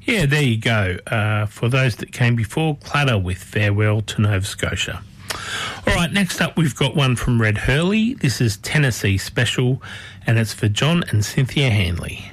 Yeah, there you go. For those that came before, Clutter with Farewell to Nova Scotia. All right, next up we've got one from Red Hurley. This is Tennessee Special, and it's for John and Cynthia Hanley.